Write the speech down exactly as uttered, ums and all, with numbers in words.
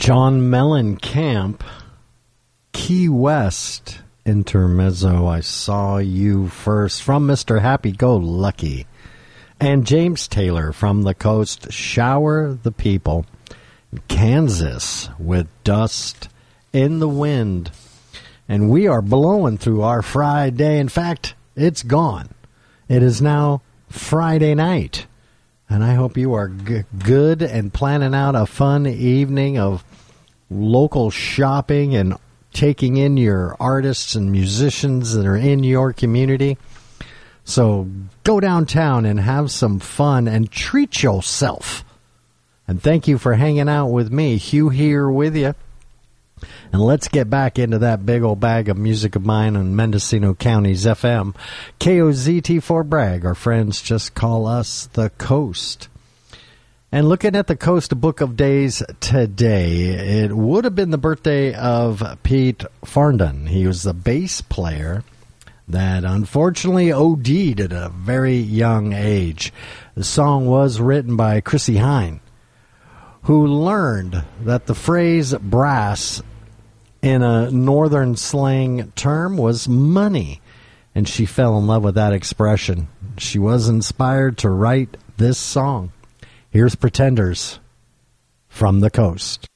John Mellencamp, Key West intermezzo, I Saw You First, from Mister Happy-Go-Lucky. And James Taylor from the Coast, Shower the People. Kansas with Dust in the Wind. And we are blowing through our Friday. In fact, it's gone. It is now Friday night. And I hope you are g- good and planning out a fun evening of local shopping and taking in your artists and musicians that are in your community. So go downtown and have some fun and treat yourself. And thank you for hanging out with me. Hugh here with you. And let's get back into that big old bag of music of mine on Mendocino County's F M. K O Z T four Bragg. Our friends just call us the Coast. And looking at the Coast Book of Days today, it would have been the birthday of Pete Farndon. He was the bass player that unfortunately O D'd at a very young age. The song was written by Chrissie Hynde, who learned that the phrase brass in a northern slang term was money, and she fell in love with that expression. She was inspired to write this song. Here's Pretenders from the Coast.